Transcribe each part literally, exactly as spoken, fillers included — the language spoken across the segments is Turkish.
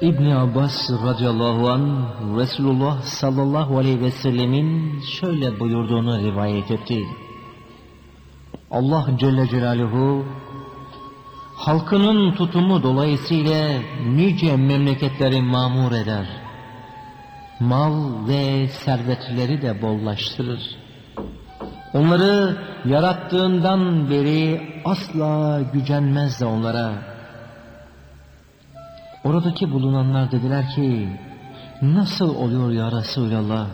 İbn Abbas radıyallahu anh Resulullah sallallahu aleyhi ve sellemin şöyle buyurduğunu rivayet etti. Allah Celle Celaluhu halkının tutumu dolayısıyla nice memleketleri mamur eder. Mal ve servetleri de bollaştırır. Onları yarattığından beri asla gücenmez de onlara. Oradaki bulunanlar dediler ki, nasıl oluyor ya Resulallah?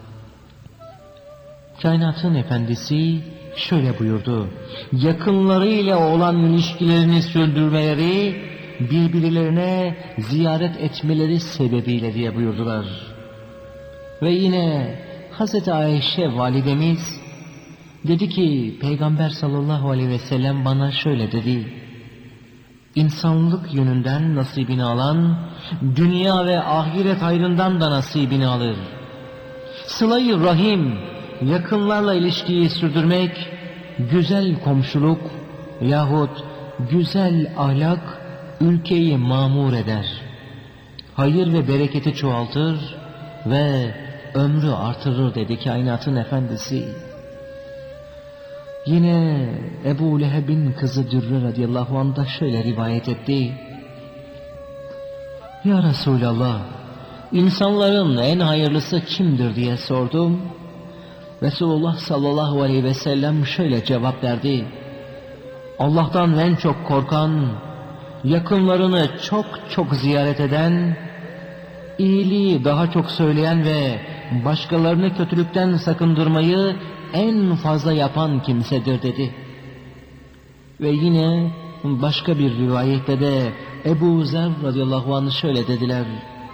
Kainatın efendisi şöyle buyurdu: yakınlarıyla olan ilişkilerini sürdürmeleri, birbirlerine ziyaret etmeleri sebebiyle diye buyurdular. Ve yine Hazreti Ayşe validemiz dedi ki, Peygamber sallallahu aleyhi ve sellem bana şöyle dedi: İnsanlık yönünden nasibini alan, dünya ve ahiret hayrından da nasibini alır. Sıla-i rahim, yakınlarla ilişkiyi sürdürmek, güzel komşuluk yahut güzel ahlak ülkeyi mamur eder. Hayır ve bereketi çoğaltır ve ömrü artırır dedi kainatın efendisi. Yine Ebu Leheb'in kızı Dürre radıyallahu anh da şöyle rivayet etti: Ya Resulallah, insanların en hayırlısı kimdir diye sordum. Resulullah sallallahu aleyhi ve sellem şöyle cevap verdi: Allah'tan en çok korkan, yakınlarını çok çok ziyaret eden, iyiliği daha çok söyleyen ve başkalarını kötülükten sakındırmayı en fazla yapan kimsedir dedi. Ve yine başka bir rivayette de Ebu Zer radıyallahu anh şöyle dediler: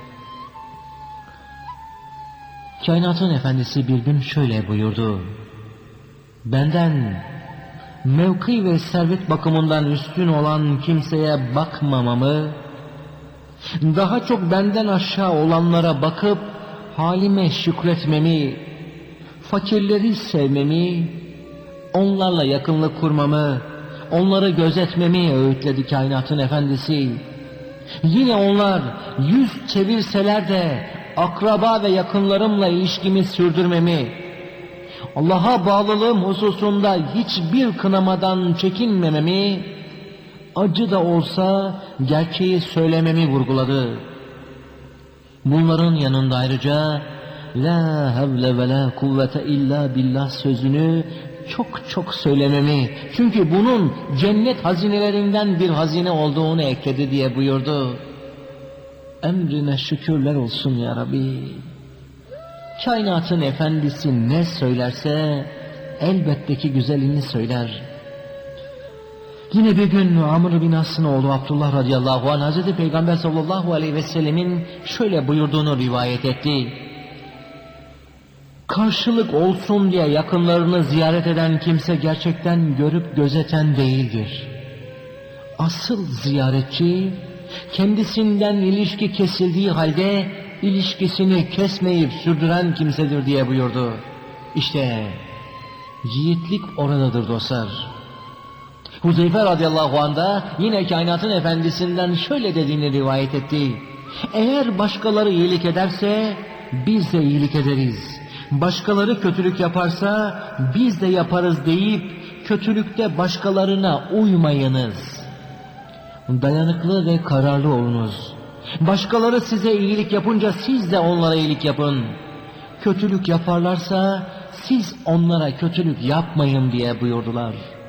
Kainatın efendisi bir gün şöyle buyurdu: benden mevki ve servet bakımından üstün olan kimseye bakmamamı, daha çok benden aşağı olanlara bakıp halime şükretmemi, fakirleri sevmemi, onlarla yakınlık kurmamı, onları gözetmemi öğütledi kainatın efendisi. Yine onlar yüz çevirseler de akraba ve yakınlarımla ilişkimi sürdürmemi, Allah'a bağlılığım hususunda hiçbir kınamadan çekinmememi, acı da olsa gerçeği söylememi vurguladı. Bunların yanında ayrıca La havle ve la kuvvete illa billah sözünü çok çok söylememi, çünkü bunun cennet hazinelerinden bir hazine olduğunu ekledi diye buyurdu. Emrine şükürler olsun ya Rabbi. Kainatın efendisi ne söylerse elbette ki güzelini söyler. Yine bir gün Amr bin As'ın oğlu Abdullah radıyallahu anh Hazreti Peygamber sallallahu aleyhi ve sellemin şöyle buyurduğunu rivayet etti: karşılık olsun diye yakınlarını ziyaret eden kimse gerçekten görüp gözeten değildir. Asıl ziyaretçi, kendisinden ilişki kesildiği halde ilişkisini kesmeyip sürdüren kimsedir diye buyurdu. İşte yiğitlik oradadır dostlar. Huzeyfe radıyallahu anh da yine kainatın efendisinden şöyle dediğini rivayet etti: eğer başkaları iyilik ederse biz de iyilik ederiz. Başkaları kötülük yaparsa biz de yaparız deyip kötülükte başkalarına uymayınız. Dayanıklı ve kararlı olunuz. Başkaları size iyilik yapınca siz de onlara iyilik yapın. Kötülük yaparlarsa siz onlara kötülük yapmayın diye buyurdular.